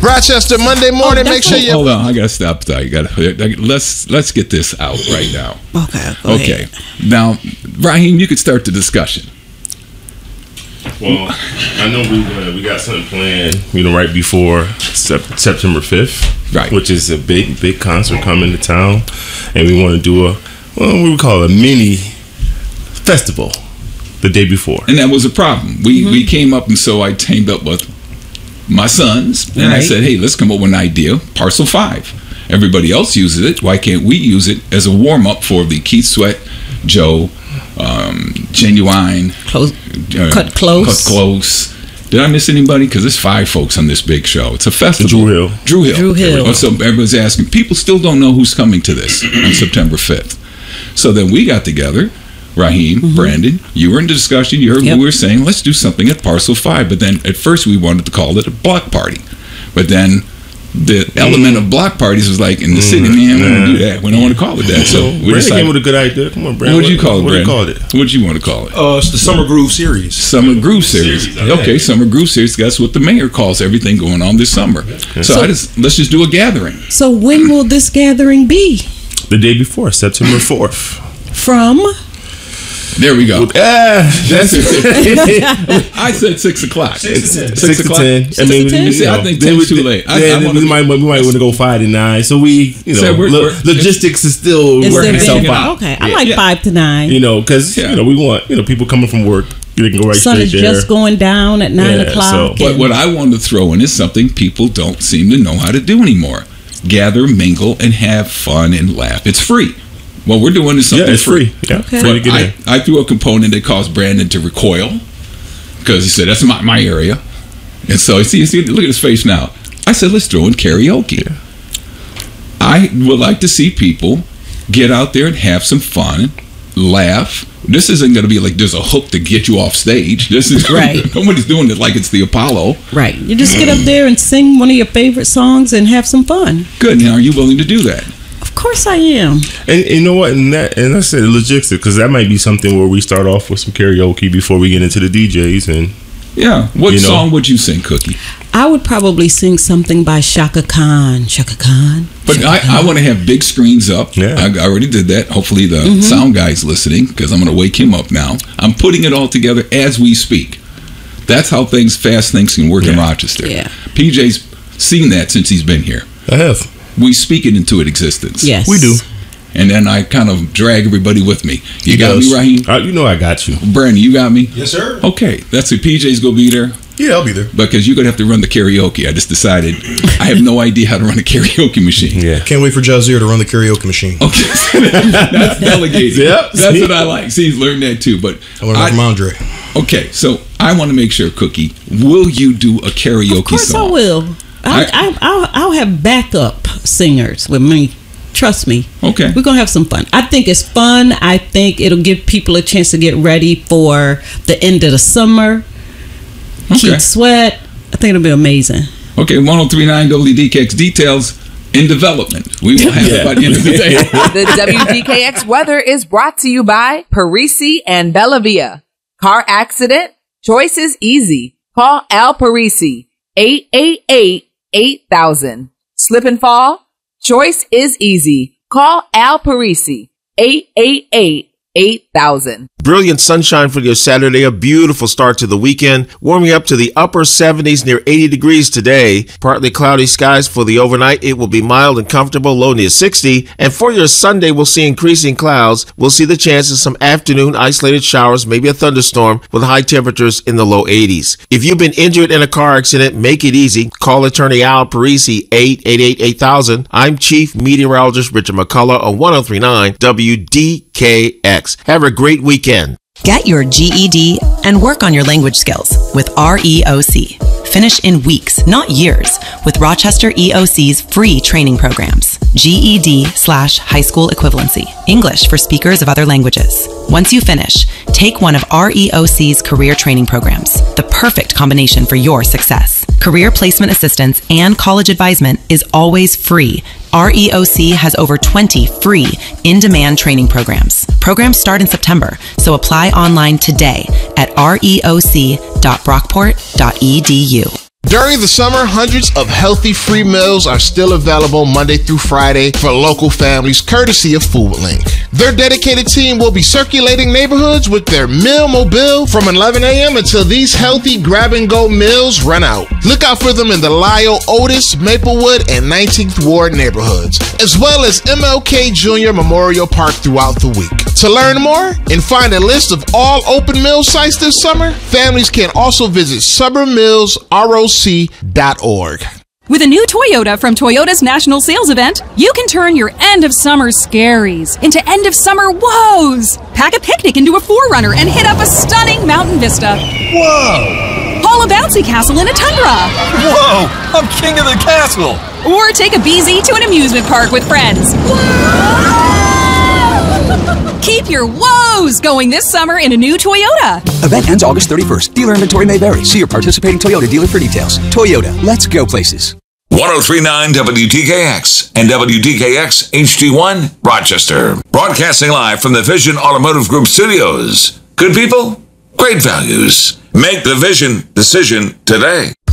Rochester, Monday morning. Make sure you hold on. I gotta stop. Let's get this out right now. Okay. Now, Raheem, you could start the discussion. Well, I know we got something planned, right before September 5th, right? Which is a big concert coming to town, and we want to do we would call it a mini festival the day before. And that was a problem. We came up, and so I teamed up with my sons, and I said, hey, let's come up with an idea. Parcel 5. Everybody else uses it. Why can't we use it as a warm up for the Keith Sweat, Joe, Genuine, Cut Close. Did I miss anybody? Because there's 5 folks on this big show. It's a festival. Drew Hill. So everyone's asking. People still don't know who's coming to this on September 5th. So then we got together. Raheem, Brandon, you were in the discussion. You heard what we were saying. Let's do something at Parcel 5. But then at first we wanted to call it a block party. But then the element of block parties was like in the city, man, we don't do that. We don't want to call it that. So we Brandon decided, came with a good idea. Come on, Brandon. What'd you call it, Brandon? What did you call it? What'd you want to call it? It's the Summer Groove Series. Summer Groove Series. Okay, Summer Groove Series. That's what the mayor calls everything going on this summer. So let's just do a gathering. So when will this gathering be? The day before, September 4th. From? There we go. That's it. I said 6 o'clock. 6 o'clock. 10. I think 10 is too late. We might want to go 5 to 9. So logistics is still working itself out. Okay, I like 5 to 9. Because we want people coming from work. They can go right Sun straight is there. just going down at 9 o'clock. But what I wanted to throw in is something people don't seem to know how to do anymore. Gather, mingle, and have fun and laugh. It's free. What we're doing is something free. Yeah, okay. Free to get in. I threw a component that caused Brandon to recoil because he said, that's my area. And so, see, look at his face now. I said, let's throw in karaoke. Yeah. I would like to see people get out there and have some fun, laugh. This isn't going to be like there's a hook to get you off stage. This is nobody's doing it like it's the Apollo. Right. You just get up there and sing one of your favorite songs and have some fun. Good. Now, are you willing to do that? Of course I am. And you know what? And I said logistics, because that might be something where we start off with some karaoke before we get into the DJs. And what song would you sing, Cookie? I would probably sing something by Shaka Khan. But I want to have big screens up. Yeah. I already did that. Hopefully the sound guy's listening, because I'm going to wake him up now. I'm putting it all together as we speak. That's how fast things can work in Rochester. Yeah. PJ's seen that since he's been here. I have. We speak it into existence. Yes. We do. And then I kind of drag everybody with me. You got me, Raheem? I got you. Brandon, you got me? Yes, sir. Okay. That's it. PJ's going to be there. Yeah, I'll be there. Because you're going to have to run the karaoke. I just decided I have no idea how to run a karaoke machine. Yeah. Can't wait for Jazeer to run the karaoke machine. Okay. That's delegated. Yep. That's what I like. See, he's learned that too. But I want to from Andre. Okay, so I want to make sure, Cookie, will you do a karaoke song? Of course I will. I'll have backup singers with me. Trust me. Okay. We're going to have some fun. I think it's fun. I think it'll give people a chance to get ready for the end of the summer. Okay. Keith Sweat. I think it'll be amazing. Okay, 103.9 WDKX details in development. We will have it by the end of the day. The WDKX weather is brought to you by Parisi and Bellavia. Car accident? Choice is easy. Call Al Parisi. 888-8000. Slip and fall? Choice is easy. Call Al Parisi. 888-8000. Brilliant sunshine for your Saturday, a beautiful start to the weekend, warming up to the upper 70s, near 80 degrees today. Partly cloudy skies for the overnight. It will be mild and comfortable, low near 60. And for your Sunday, we'll see increasing clouds. We'll see the chance of some afternoon isolated showers, maybe a thunderstorm, with high temperatures in the low 80s. If you've been injured in a car accident, make it easy. Call attorney Al Parisi, 888-8000. I'm Chief Meteorologist Richard McCullough on 103.9 WDKX. Have a great weekend. Get your GED and work on your language skills with REOC. Finish in weeks, not years, with Rochester EOC's free training programs. GED/high school equivalency. English for speakers of other languages. Once you finish, take one of REOC's career training programs, the perfect combination for your success. Career placement assistance and college advisement is always free. REOC has over 20 free in-demand training programs. Programs start in September, so apply online today at reoc.brockport.edu. During the summer, hundreds of healthy free meals are still available Monday through Friday for local families, courtesy of Food Link. Their dedicated team will be circulating neighborhoods with their meal mobile from 11 a.m. until these healthy grab-and-go meals run out. Look out for them in the Lyle, Otis, Maplewood, and 19th Ward neighborhoods, as well as MLK Jr. Memorial Park throughout the week. To learn more and find a list of all open meal sites this summer, families can also visit summermillsroc.org. With a new Toyota from Toyota's National Sales Event, you can turn your end-of-summer scaries into end-of-summer woes. Pack a picnic into a 4Runner and hit up a stunning mountain vista. Whoa! Haul a bouncy castle in a Tundra. Whoa! I'm king of the castle! Or take a BZ to an amusement park with friends. Whoa! Keep your woes going this summer in a new Toyota. Event ends August 31st. Dealer inventory may vary. See your participating Toyota dealer for details. Toyota, let's go places. 103.9 WDKX and WDKX HD1 Rochester. Broadcasting live from the Vision Automotive Group studios. Good people, great values. Make the Vision decision today.